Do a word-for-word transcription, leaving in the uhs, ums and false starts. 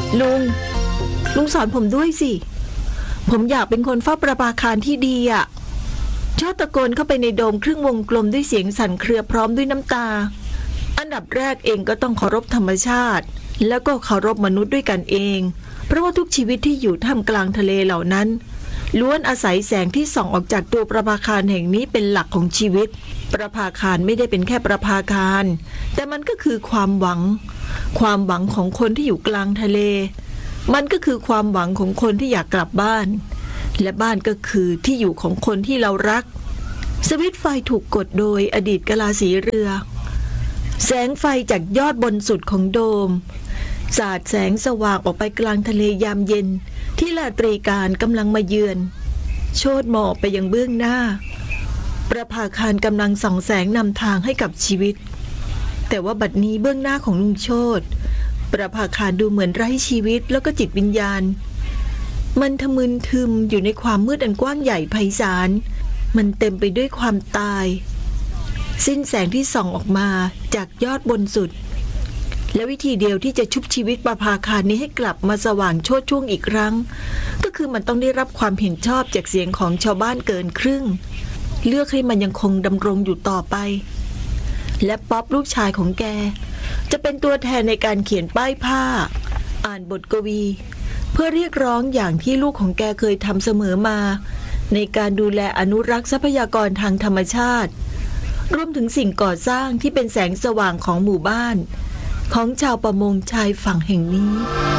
ลุงลุงสอนผมด้วยสิผมอยากเป็นคนเฝ้าประภาคารที่ดีอ่ะชอบตะโกนเข้าไปในโดมครึ่งวงกลมด้วยเสียงสั่นเครือพร้อมด้วยน้ำตาอันดับแรกเองก็ต้องเคารพธรรมชาติแล้วก็เคารพมนุษย์ด้วยกันเองเพราะว่าทุกชีวิตที่อยู่ท่ามกลางทะเลเหล่านั้นล้วนอาศัยแสงที่ส่องออกจากตัวประภาคารแห่งนี้เป็นหลักของชีวิตประภาคารไม่ได้เป็นแค่ประภาคารแต่มันก็คือความหวังความหวังของคนที่อยู่กลางทะเลมันก็คือความหวังของคนที่อยากกลับบ้านและบ้านก็คือที่อยู่ของคนที่เรารักสวิตช์ไฟถูกกดโดยอดีตกะลาสีเรือแสงไฟจากยอดบนสุดของโดมสาดแสงสว่างออกไปกลางทะเลยามเย็นที่ราตรีการกำลังมาเยือนโชติมองไปยังเบื้องหน้าประภาคารกำลังส่องแสงนำทางให้กับชีวิตแต่ว่าบัดนี้เบื้องหน้าของลุงโชติประภาคารดูเหมือนไร้ชีวิตแล้วก็จิตวิญญาณมันทะมึนทึมอยู่ในความมืดอันกว้างใหญ่ไพศาลมันเต็มไปด้วยความตายสิ้นแสงที่ส่องออกมาจากยอดบนสุดและวิธีเดียวที่จะชุบชีวิตประภาคารนี้ให้กลับมาสว่างโชติช่วงอีกครั้งก็คือมันต้องได้รับความเห็นชอบจากเสียงของชาวบ้านเกินครึ่งเลือกให้มันยังคงดำรงอยู่ต่อไปและป๊อปลูกชายของแกจะเป็นตัวแทนในการเขียนป้ายผ้าอ่านบทกวีเพื่อเรียกร้องอย่างที่ลูกของแกเคยทำเสมอมาในการดูแลอนุรักษ์ทรัพยากรทางธรรมชาติรวมถึงสิ่งก่อสร้างที่เป็นแสงสว่างของหมู่บ้านของชาวประมงชายฝั่งแห่งนี้